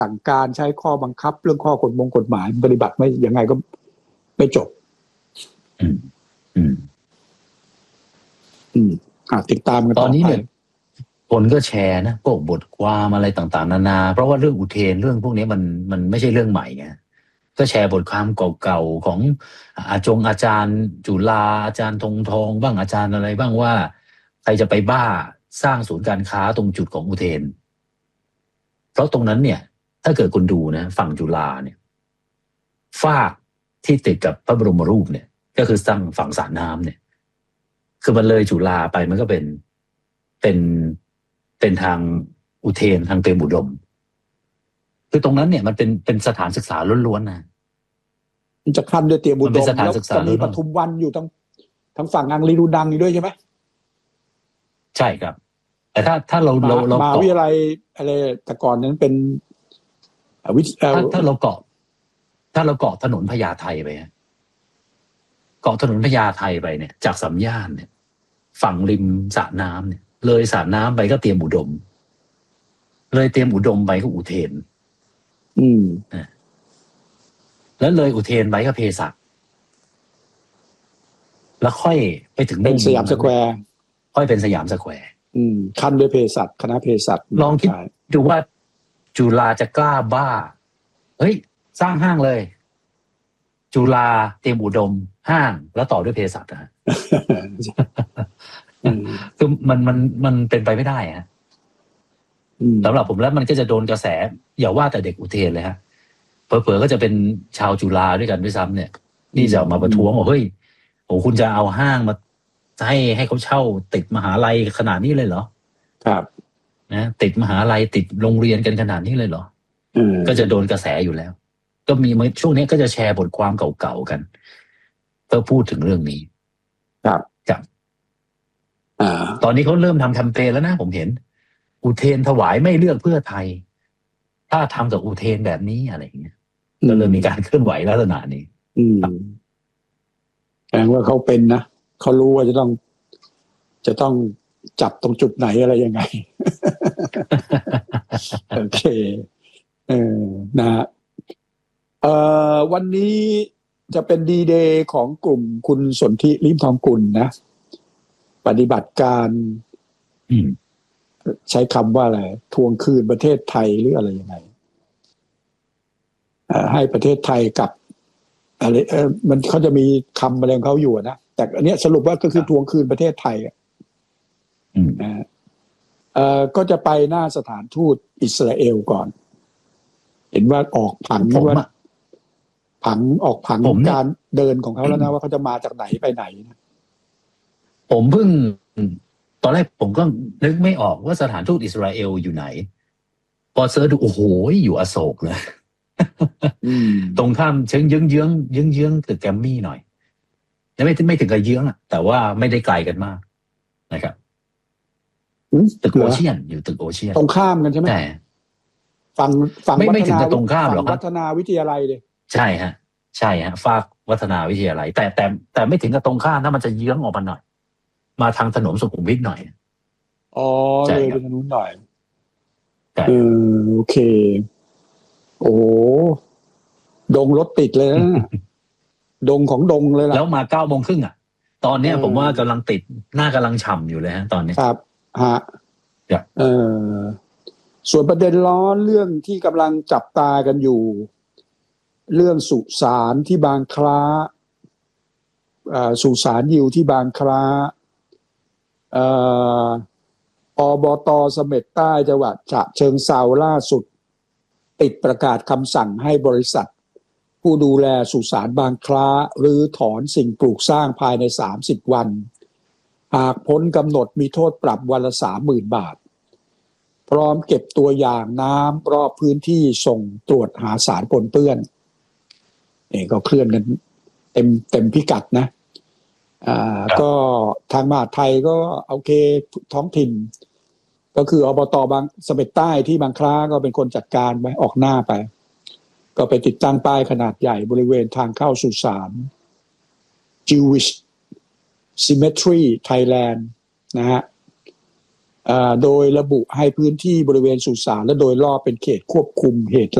สั่งการใช้ข้อบังคับเรื่องข้อกฎหมายปฏิบัติไม่ยังไงก็ไม่จบติดตามกันตอนนี้เนี่ยคนก็แชร์นะพวกบทความอะไรต่างๆนานาเพราะว่าเรื่องอุเทนเรื่องพวกนี้มันไม่ใช่เรื่องใหม่ไงก็แชร์บทความเก่าๆของอาจารย์จุฬาอาจารย์ธงทองบ้างอาจารย์อะไรบ้างว่าใครจะไปบ้าสร้างศูนย์การค้าตรงจุดของอุเทนเพราะตรงนั้นเนี่ยถ้าเกิดคุณดูนะฝั่งจุฬาเนี่ยฟากที่ติดกับพระบรมรูปเนี่ยก็คือฝั่งสระน้ำเนี่ยคือมันเลยจุฬาไปมันก็เป็นทางอุเทนทางเตรียมอุดมคือตรงนั้นเนี่ยมันเป็นสถานศึกษาล้วนๆนะมันจะขั้นด้วยเตรียมอุดมแล้วจะมีปทุมวันอยู่ทั้งฝั่งอังรีดูดังนี่ด้วยใช่ไหมใช่ครับแต่ถ้าเรามหาวิทยาลัยอะไรแต่ก่อนนั้นเป็นถ้าเราเกาะถนนพญาไทไปเกาะถนนพญาไทไปเนี่ยจากสามย่านเนี่ยฝั่งริมสระน้ำเนี่ยเลยสระน้ำไปก็เตรียมอุดมเลยเตรียมอุดมไปก็อุเทนแล้วเลยอุเทนไปก็เภสัชแล้วค่อยไปถึงเป็นสยามสแควร์ค่อยเป็นสยามสแควร์ขั้นด้วยเภสัชคณะเภสัชลองคิดดูว่าจุฬาจะกล้าบ้าเฮ้ยสร้างห้างเลยจุฬาเตรียมอุดมห้างแล้วต่อด้วยเภสัชนะคือมันเป็นไปไม่ได้ฮะสำหรับผมแล้วมันก็จะโดนกระแสอย่าว่าแต่เด็กอุเทนเลยฮะเผลอๆก็จะเป็นชาวจุฬาด้วยกันด้วยซ้ำเนี่ยนี่จะออกมาประท้วงว่าเฮ้ยโอ้คุณจะเอาห้างมาให้เขาเช่าติดมหาลัยขนาดนี้เลยเหรอครับนะติดมหาลัยติดโรงเรียนกันขนาดนี้เลยเหรอก็จะโดนกระแสอยู่แล้วก็มีช่วงนี้ก็จะแชร์บทความเก่าๆกันเพื่อพูดถึงเรื่องนี้ครับตอนนี้เขาเริ่มทำแคมเปญแล้วนะผมเห็นอุเทนถวายไม่เลือกเพื่อไทยถ้าทำกับอุเทนแบบนี้อะไรอย่างเงี้ยก็เริ่มมีการเคลื่อนไหวลักษณะนี้แปลว่าเขาเป็นนะเขารู้ว่าจะต้องจับตรงจุดไหนอะไรยังไง โอเคนะฮะวันนี้จะเป็นดีเดย์ของกลุ่มคุณสนธิลิ้มทองกุลนะปฏิบัติการใช้คำว่าอะไรทวงคืนประเทศไทยหรืออะไรยังไงให้ประเทศไทยกับอะไรมันเขาจะมีคำอะไรของเขาอยู่นะแต่อันนี้สรุปว่าก็คือทวงคืนประเทศไทยก็จะไปหน้าสถานทูตอิสราเอลก่อนเห็นว่าออกผังการเดินของเขาแล้วนะว่าเขาจะมาจากไหนไปไหนนะผมเพิ่งตอนแรกผมก็นึกไม่ออกว่าสถานทูตอิสราเอลอยู่ไหนพอเสิร์ชดูโอ้โหอยู่อโศกเลยตรงข้ามเชิงเยื้องตึกแกรมมี่หน่อยไม่ถึงกับเยื้องแต่ว่าไม่ได้ไกลกันมากนะครับตึกโอเชียนอยู่ตึกโอเชียนตรงข้ามกันใช่ไหมแต่ฝั่งไม่ถึงกับตรงข้ามหรอกครับวัฒนาวิทยาลัยเลยใช่ฮะฝากวัฒนาวิทยาลัยแต่ไม่ถึงกับตรงข้ามนะมันจะเยื้องออกมาหน่อยมาทางถนนสุขุมวิทหน่อยเลยไปทางนู้นหน่อยโอเคโอ้ดงรถติดเลยนะดงของดงเลยล่ะแล้วมา9:30 นตอนนี้ผมว่ากำลังติดหน้ากำลังฉ่ำอยู่เลยฮะตอนนี้ครับฮะส่วนประเด็นร้อนเรื่องที่กำลังจับตากันอยู่เรื่องสุสานที่บางคล้าสุสานยิวที่บางคล้าอบต.เสม็ดใต้จังหวัดฉะเชิงเทราล่าสุดติดประกาศคำสั่งให้บริษัทผู้ดูแลสุสานบางคล้ารื้อถอนสิ่งปลูกสร้างภายใน30 วันหากพ้นกำหนดมีโทษปรับวันละ 30,000 บาทพร้อมเก็บตัวอย่างน้ำรอบพื้นที่ส่งตรวจหาสารปนเปื้อนนี่ก็เคลื่อนกันเต็มพิกัดนะก็ทางมหาดไทยก็โอเคท้องถิ่นก็คืออบต.บางเสม็ดใต้ที่บางคล้าก็เป็นคนจัดการไปออกหน้าไปก็ไปติดตั้งป้ายขนาดใหญ่บริเวณทางเข้าสุสาน Jewish Cemetery Thailand นะฮะโดยระบุให้พื้นที่บริเวณสุสานและโดยรอบเป็นเขตควบคุมเหตุ